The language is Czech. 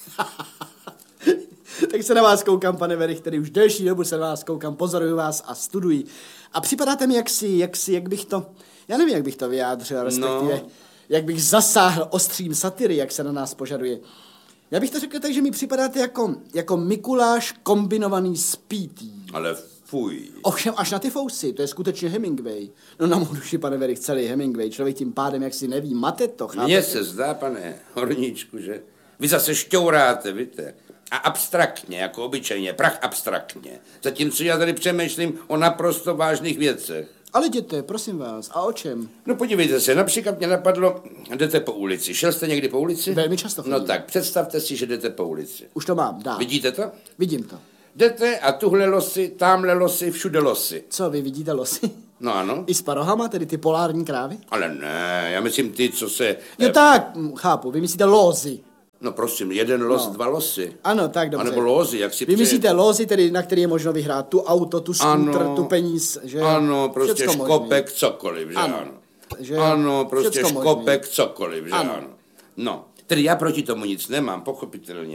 Tak se na vás koukám, pane Werich, který už delší dobu se na vás koukám, pozoruju vás a studuji. A připadáte mi jak bych to, já nevím, jak bych to vyjádřil, respektive, jak bych zasáhl ostřím satiry, jak se na nás požaduje. Já bych to řekl tak, že mi připadáte jako Mikuláš kombinovaný s Pítý. Ale fuj. Ovšem až na ty fousy, to je skutečně Hemingway. No na mou duši, pane Werich, celý Hemingway. Člověk tím pádem, jak si neví, mate to, chápete? Mně se zdá, pane Horníčku, že vy zase šťouráte, víte. A abstraktně, jako obyčejně, prach abstraktně. Zatímco já tady přemýšlím o naprosto vážných věcech. Ale jděte, prosím vás, a o čem? No podívejte se, například mě napadlo, jdete po ulici. Šel jste někdy po ulici? Velmi často chodím. No tak, představte si, že jdete po ulici. Už to mám, dá. Vidíte to? Vidím to. Jdete a tuhle losy, tamhle losy, všude losy. Co, vy vidíte losy? No ano. I s parohama, tedy ty polární krávy? Ale ne, já myslím ty, co se... Jo tak, chápu, vy myslíte lózy. No prosím, jeden los, dva losy. Ano, tak dobře. A nebo lózy, jak si Vy myslíte lózy, tedy na který je možno vyhrát tu auto, tu skútr, tu peníz, že? Ano, prostě Všecko škopek, možný. cokoliv, že ano. Že? Ano, prostě Všecko škopek, možný. cokoliv, že ano. No, tedy já proti tomu nic nemám, pochopitelně.